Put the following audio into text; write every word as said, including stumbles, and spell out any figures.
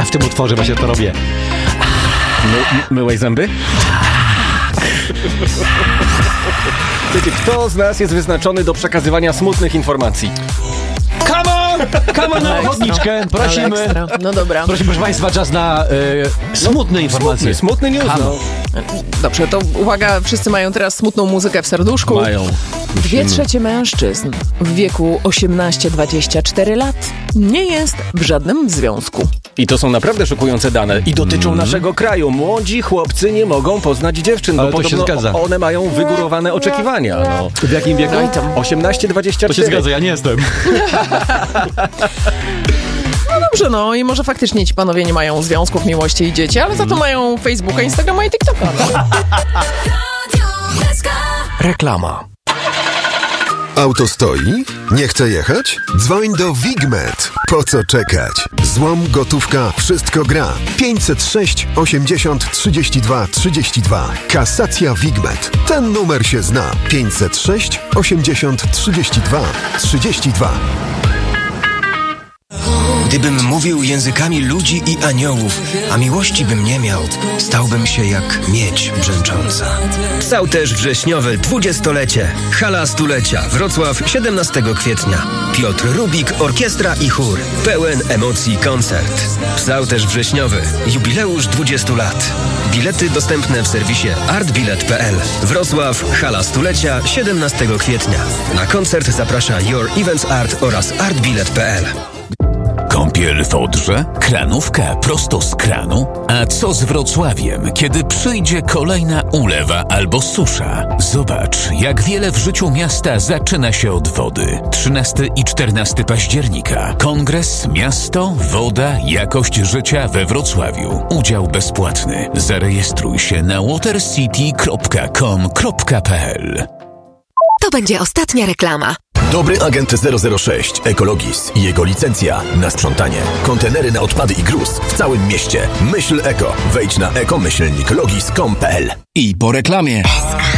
w tym utworze właśnie to robię. My, myłeś zęby? Wiecie, kto z nas jest wyznaczony do przekazywania smutnych informacji? Come on! Come on na ochotniczkę, prosimy. No dobra. Prosimy, proszę Państwa, czas na e, smutne informacje. Smutny, smutny news, no. Dobrze, to uwaga, wszyscy mają teraz smutną muzykę w serduszku. Mają. Dwie trzecie mężczyzn w wieku osiemnaście dwadzieścia cztery lat nie jest w żadnym związku. I to są naprawdę szokujące dane. I dotyczą mm. naszego kraju. Młodzi chłopcy nie mogą poznać dziewczyn, ale bo to się zgadza. One mają wygórowane oczekiwania. No. W jakim wieku? osiemnaście dwadzieścia cztery. To się zgadza, ja nie jestem. No dobrze, no i może faktycznie ci panowie nie mają związków, miłości i dzieci, ale za to mają Facebooka, Instagrama i TikToka. Reklama. Auto stoi? Nie chce jechać? Dzwoń do Wigmet. Po co czekać? Złom, gotówka, wszystko gra. pięćset sześć osiemdziesiąt trzydzieści dwa trzydzieści dwa. Kasacja Wigmet. Ten numer się zna. pięćset sześć osiemdziesiąt trzydzieści dwa trzydzieści dwa. Gdybym mówił językami ludzi i aniołów, a miłości bym nie miał, stałbym się jak miedź brzęcząca. Psałterz wrześniowy, dwudziestolecie. Hala stulecia, Wrocław, siedemnastego kwietnia. Piotr Rubik, orkiestra i chór. Pełen emocji koncert. Psałterz wrześniowy, jubileusz dwudziestu lat. Bilety dostępne w serwisie artbilet kropka p l. Wrocław, hala stulecia, siedemnastego kwietnia. Na koncert zaprasza Your Events Art oraz artbilet kropka p l. Kąpiel w Odrze? Kranówka prosto z kranu? A co z Wrocławiem, kiedy przyjdzie kolejna ulewa albo susza? Zobacz, jak wiele w życiu miasta zaczyna się od wody. trzynastego i czternastego października. Kongres Miasto, Woda, Jakość Życia we Wrocławiu. Udział bezpłatny. Zarejestruj się na watercity kropka com kropka p l. To będzie ostatnia reklama. Dobry agent zero zero sześć Ekologis i jego licencja na sprzątanie. Kontenery na odpady i gruz w całym mieście. Myśl eko. Wejdź na ekomyślnik logis kropka com kropka p l. I po reklamie.